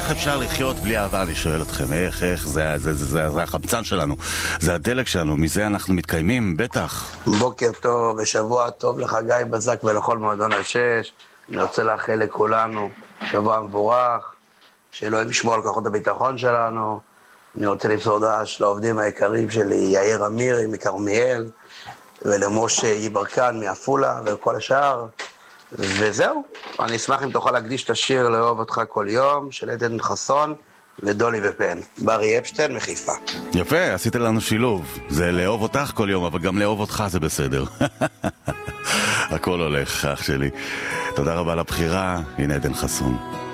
איך אפשר לחיות בלי אהבה? אני שואל אתכם, איך, זה החמצן שלנו, זה הדלק שלנו, מזה אנחנו מתקיימים, בטח. בוקר טוב ושבוע טוב לחגי בזק ולכל מועדון השש. אני רוצה לאחל לכולנו שבוע מבורך, שאלוהים ישמור על כוחות הביטחון שלנו. אני רוצה למסור הודעה לעובדים היקרים שלי, יאיר אמירי מכרמיאל, ולמשה יברקן מעפולה וכל השאר. וזהו, אני אשמח אם תוכל להקדיש את השיר לאהוב אותך כל יום, של עדן חסון ודולי ופן. ברי אפשטיין מחיפה. יפה, עשית לנו שילוב. זה לאהוב אותך כל יום, אבל גם לאהוב אותך זה בסדר. הכל הולך, אח שלי. תודה רבה לבחירה, הנה עדן חסון.